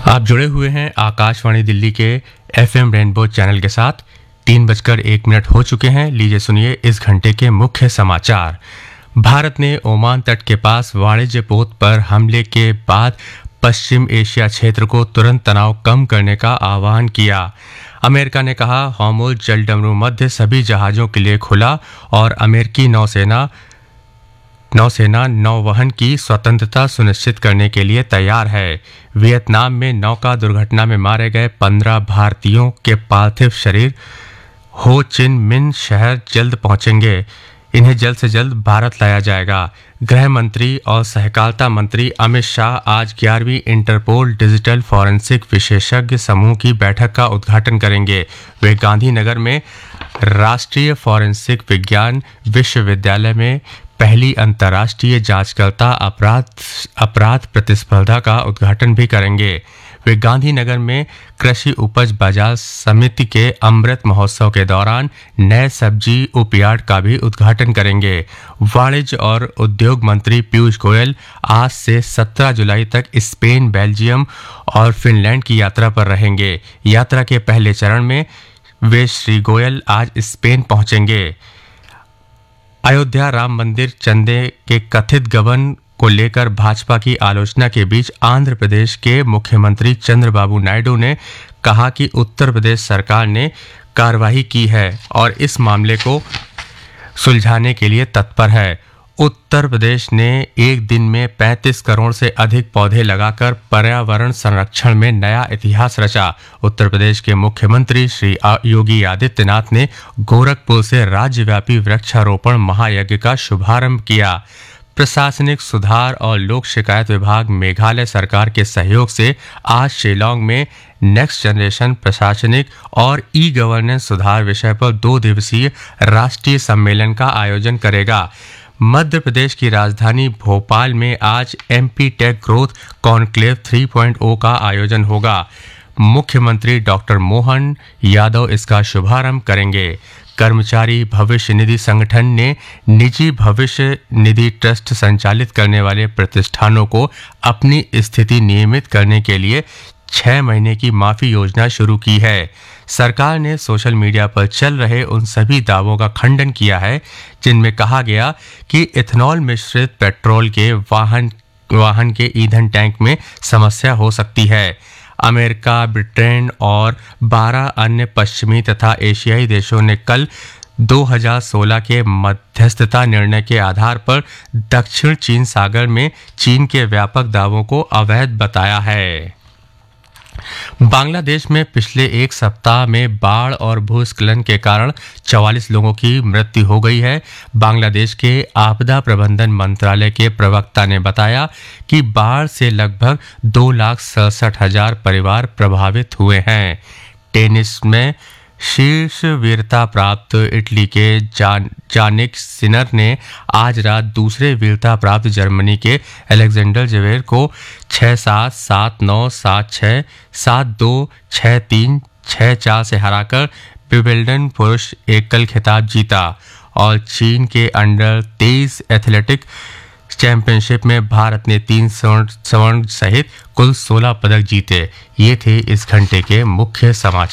आप जुड़े हुए हैं आकाशवाणी दिल्ली के एफएम रेनबो चैनल के साथ। 3:01 हो चुके हैं। लीजिए सुनिए इस घंटे के मुख्य समाचार। भारत ने ओमान तट के पास वाणिज्य पोत पर हमले के बाद पश्चिम एशिया क्षेत्र को तुरंत तनाव कम करने का आह्वान किया। अमेरिका ने कहा हॉर्मुज़ जलडमरू मध्य सभी जहाज़ों के लिए खुला और अमेरिकी नौसेना नौवहन की स्वतंत्रता सुनिश्चित करने के लिए तैयार है। वियतनाम में नौका दुर्घटना में मारे गए 15 भारतीयों के पार्थिव शरीर हो चिन मिन शहर जल्द पहुंचेंगे। इन्हें जल्द से जल्द भारत लाया जाएगा। गृह मंत्री और सहकारिता मंत्री अमित शाह आज 11वीं इंटरपोल डिजिटल फॉरेंसिक विशेषज्ञ समूह की बैठक का उद्घाटन करेंगे। वे गांधीनगर में राष्ट्रीय फॉरेंसिक विज्ञान विश्वविद्यालय में पहली अंतर्राष्ट्रीय जांचकर्ता अपराध प्रतिस्पर्धा का उद्घाटन भी करेंगे। वे गांधीनगर में कृषि उपज बाजार समिति के अमृत महोत्सव के दौरान नए सब्जी उपयार्ड का भी उद्घाटन करेंगे। वाणिज्य और उद्योग मंत्री पीयूष गोयल आज से 17 जुलाई तक स्पेन, बेल्जियम और फिनलैंड की यात्रा पर रहेंगे। यात्रा के पहले चरण में वे श्री गोयल आज स्पेन पहुंचेंगे। अयोध्या राम मंदिर चंदे के कथित गबन को लेकर भाजपा की आलोचना के बीच आंध्र प्रदेश के मुख्यमंत्री चंद्रबाबू नायडू ने कहा कि उत्तर प्रदेश सरकार ने कार्रवाई की है और इस मामले को सुलझाने के लिए तत्पर है। उत्तर प्रदेश ने एक दिन में 35 करोड़ से अधिक पौधे लगाकर पर्यावरण संरक्षण में नया इतिहास रचा। उत्तर प्रदेश के मुख्यमंत्री श्री योगी आदित्यनाथ ने गोरखपुर से राज्यव्यापी वृक्षारोपण महायज्ञ का शुभारंभ किया। प्रशासनिक सुधार और लोक शिकायत विभाग मेघालय सरकार के सहयोग से आज शिलांग में नेक्स्ट जनरेशन प्रशासनिक और ई गवर्नेंस सुधार विषय पर 2 दिवसीय राष्ट्रीय सम्मेलन का आयोजन करेगा। मध्य प्रदेश की राजधानी भोपाल में आज एमपी टेक ग्रोथ कॉन्क्लेव 3.0 का आयोजन होगा। मुख्यमंत्री डॉक्टर मोहन यादव इसका शुभारंभ करेंगे। कर्मचारी भविष्य निधि संगठन ने निजी भविष्य निधि ट्रस्ट संचालित करने वाले प्रतिष्ठानों को अपनी स्थिति नियमित करने के लिए 6 महीने की माफी योजना शुरू की है। सरकार ने सोशल मीडिया पर चल रहे उन सभी दावों का खंडन किया है जिनमें कहा गया कि इथेनॉल मिश्रित पेट्रोल के वाहन के ईंधन टैंक में समस्या हो सकती है। अमेरिका, ब्रिटेन और 12 अन्य पश्चिमी तथा एशियाई देशों ने कल 2016 के मध्यस्थता निर्णय के आधार पर दक्षिण चीन सागर में चीन के व्यापक दावों को अवैध बताया है। बांग्लादेश में पिछले एक सप्ताह में बाढ़ और भूस्खलन के कारण 44 लोगों की मृत्यु हो गई है। बांग्लादेश के आपदा प्रबंधन मंत्रालय के प्रवक्ता ने बताया कि बाढ़ से लगभग 2,67,000 परिवार प्रभावित हुए हैं। टेनिस में शीर्ष वीरता प्राप्त इटली के जानिक सिनर ने आज रात दूसरे वीरता प्राप्त जर्मनी के अलेक्जेंडर ज्वेरेव को 6-7, 7-9, 7-6, 7-2, 6-3, 6-4 से हराकर विंबलडन पुरुष एकल खिताब जीता। और चीन के अंडर 23 एथलेटिक चैंपियनशिप में भारत ने 3 स्वर्ण सहित कुल 16 पदक जीते। ये थे इस घंटे के मुख्य समाचार।